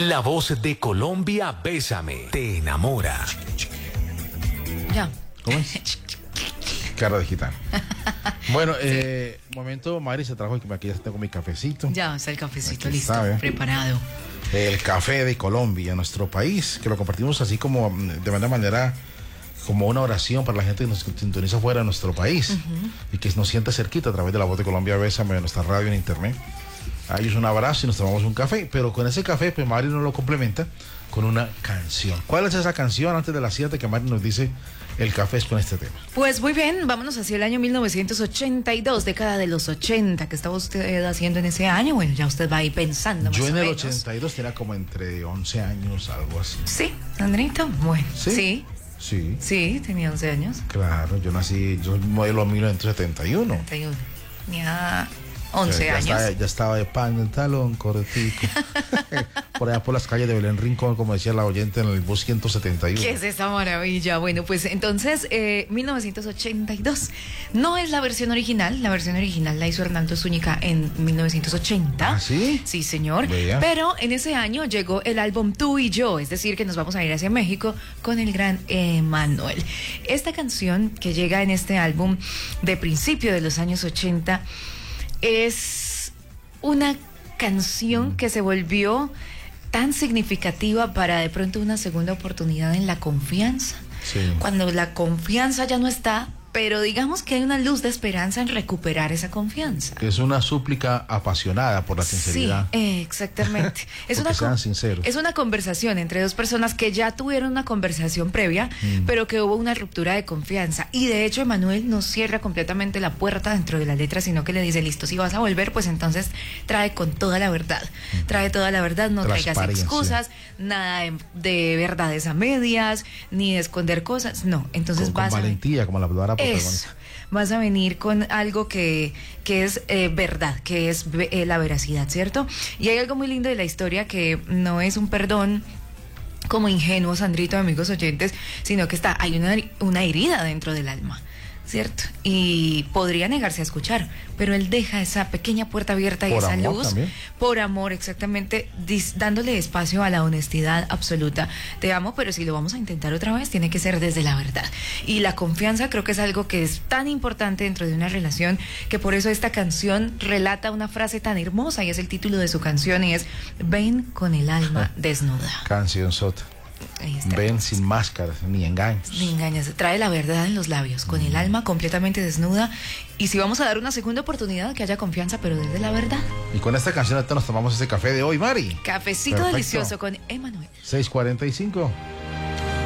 La voz de Colombia, Bésame, te enamora. Ya. ¿Cómo es? Cara de gitano. Bueno, momento, Mari se trajo aquí, ya tengo mi cafecito. Ya está el cafecito Aquí listo, está, preparado. El café de Colombia, nuestro país, que lo compartimos así como de una manera, como una oración para la gente que nos sintoniza fuera de nuestro país y que nos sienta cerquita a través de la voz de Colombia, Bésame, de nuestra radio en internet. A ellos un abrazo y nos tomamos un café, pero con ese café, pues Mari nos lo complementa con una canción. ¿Cuál es esa canción antes de las 7 que Mari nos dice el café es con este tema? Pues muy bien, vámonos hacia el año 1982, década de los 80. ¿Qué estaba usted haciendo en ese año? Bueno, ya usted va ahí pensando más Yo en o el menos. 82 tenía como entre 11 años, algo así. Sí, Andrito, bueno, ¿Sí? sí, Sí, tenía 11 años. claro, yo soy modelo 1971. 31. Tenía 11 ya años. ya estaba de pantalón cortico. Por allá por las calles de Belén Rincón, como decía la oyente en el bus 171. ¿Qué es esa maravilla? Bueno, pues entonces, 1982. No es la versión original la hizo Hernando Zúñiga en 1980. ¿Ah, sí? Sí, señor. Vea. Pero en ese año llegó el álbum Tú y Yo, es decir, que nos vamos a ir hacia México con el gran Emanuel. Esta canción que llega en este álbum de principio de los años 80 es una canción que se volvió tan significativa para de pronto una segunda oportunidad en la confianza. Sí. Cuando la confianza ya no está, pero digamos que hay una luz de esperanza en recuperar esa confianza. Es una súplica apasionada por la sinceridad. Sí, exactamente. Porque sean sinceros. Es una conversación entre dos personas que ya tuvieron una conversación previa, pero que hubo una ruptura de confianza. Y de hecho, Emanuel no cierra completamente la puerta dentro de la letra, sino que le dice, listo, si vas a volver, pues entonces trae con toda la verdad. Trae toda la verdad, no traigas excusas, nada de verdades a medias, ni de esconder cosas. No, entonces con valentía, como la palabra protagonista. Eso. Vas a venir con algo que es verdad, que es la veracidad, ¿cierto? Y hay algo muy lindo de la historia que no es un perdón como ingenuo, Sandrito, amigos oyentes, sino que hay una herida dentro del alma, ¿cierto? Y podría negarse a escuchar, pero él deja esa pequeña puerta abierta y Por esa amor luz, también. por amor, exactamente, dándole espacio a la honestidad absoluta. Te amo, pero si lo vamos a intentar otra vez, tiene que ser desde la verdad. Y la confianza creo que es algo que es tan importante dentro de una relación, que por eso esta canción relata una frase tan hermosa, y es el título de su canción, y es Ven con el alma desnuda. Canción sota. Ahí está. Ven sin máscaras ni engaños. Ni engañas, trae la verdad en los labios, con el alma completamente desnuda. Y si vamos a dar una segunda oportunidad, que haya confianza, pero desde la verdad. Y con esta canción ahorita nos tomamos ese café de hoy, Mari. Cafecito Perfecto. delicioso con Emanuel. 6:45.